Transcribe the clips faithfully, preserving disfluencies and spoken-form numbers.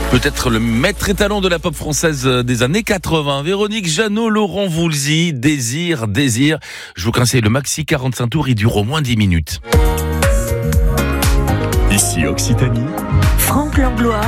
Peut-être le maître étalon de la pop française des années quatre-vingts. Véronique Jeannot, Laurent Voulzy, Désir, Désir. Je vous conseille le maxi quarante-cinq tours, il dure au moins dix minutes. Ici Occitanie. Franck Langlois.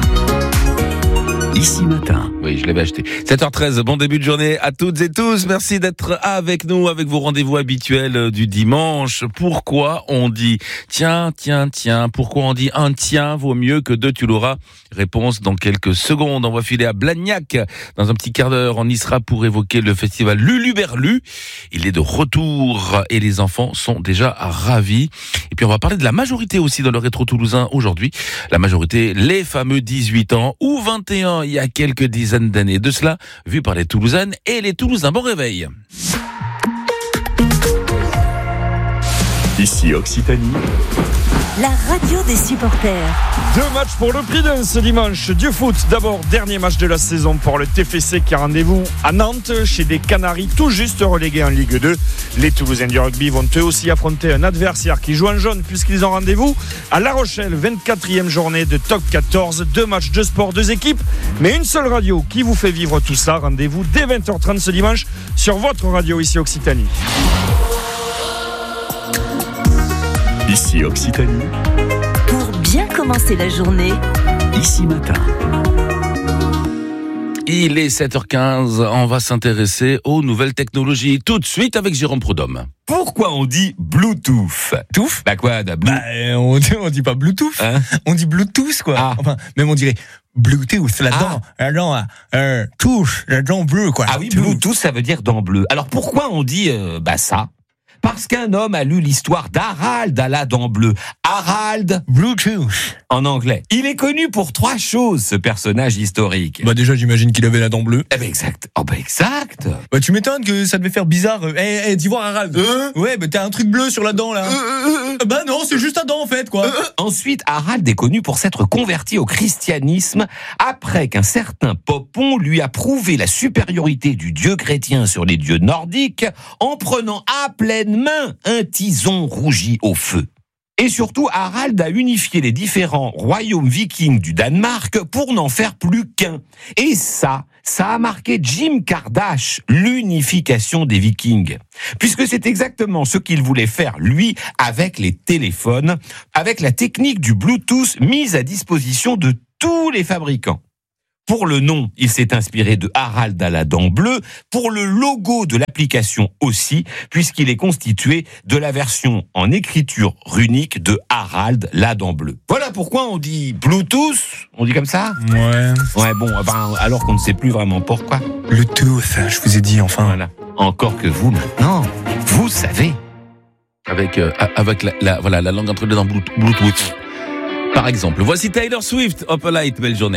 Ici Matin. Oui, je l'avais acheté. sept heures treize, bon début de journée à toutes et tous. Merci d'être avec nous, avec vos rendez-vous habituels du dimanche. Pourquoi on dit tiens, tiens, tiens? Pourquoi on dit un tiens vaut mieux que deux, tu l'auras? Réponse dans quelques secondes. On va filer à Blagnac. Dans un petit quart d'heure, on y sera pour évoquer le festival Luluberlu. Il est de retour et les enfants sont déjà ravis. Et puis on va parler de la majorité aussi dans le rétro toulousain aujourd'hui. La majorité, les fameux dix-huit ans ou vingt et un il y a quelques dizaines d'années de cela, vu par les Toulousaines et les Toulousains. Bon réveil. Ici Occitanie. La radio des supporters. Deux matchs pour le prix d'un ce dimanche. Du foot, d'abord, dernier match de la saison pour le T F C qui a rendez-vous à Nantes, chez des Canaries tout juste relégués en Ligue deux. Les Toulousains du rugby vont eux aussi affronter un adversaire qui joue en jaune puisqu'ils ont rendez-vous à La Rochelle, vingt-quatrième journée de Top quatorze. Deux matchs de sport, deux équipes, mais une seule radio qui vous fait vivre tout ça. Rendez-vous dès vingt heures trente ce dimanche sur votre radio ici Occitanie. Ici Occitanie. Pour bien commencer la journée. Ici Matin. Il est sept heures quinze, on va s'intéresser aux nouvelles technologies tout de suite avec Jérôme Prudhomme. Pourquoi on dit Bluetooth? Touf? Bah quoi, da blue? Bah, on dit, on dit pas Bluetooth, Hein? on dit Bluetooth, quoi. Ah. Enfin, même on dirait Bluetooth, la dent, la dent, euh, touche, la dent bleue, quoi. Ah oui, Tout. Bluetooth, ça veut dire dent bleue. Alors pourquoi on dit euh, bah ça? Parce qu'un homme a lu l'histoire d'Harald à la dent bleue. Harald Bluetooth. en anglais. Il est connu pour trois choses, ce personnage historique. Bah déjà, j'imagine qu'il avait la dent bleue. Eh ben exact. Oh ben exact. Bah tu m'étonnes que ça devait faire bizarre. Eh, eh, dis voir Harald. Euh Ouais, bah t'as un truc bleu sur la dent, là. Euh, Bah non, c'est juste un dent, en fait, quoi. Ensuite, Harald est connu pour s'être converti au christianisme après qu'un certain Popon lui a prouvé la supériorité du dieu chrétien sur les dieux nordiques en prenant à pleine main un tison rougi au feu. Et surtout, Harald a unifié les différents royaumes vikings du Danemark pour n'en faire plus qu'un. Et ça, ça a marqué Jim Kardash, l'unification des vikings. Puisque c'est exactement ce qu'il voulait faire, lui, avec les téléphones, avec la technique du Bluetooth mise à disposition de tous les fabricants. Pour le nom, il s'est inspiré de Harald à la dent bleue. Pour le logo de l'application aussi, puisqu'il est constitué de la version en écriture runique de Harald la dent bleue. Voilà pourquoi on dit Bluetooth. On dit comme ça? Ouais. Ouais, bon, ben, alors qu'on ne sait plus vraiment pourquoi. Bluetooth, je vous ai dit, enfin. Voilà. Encore que vous, maintenant, vous savez. Avec, euh, avec la, la, voilà, la langue entre les dents Bluetooth. Par exemple, voici Taylor Swift, Opalite, belle journée.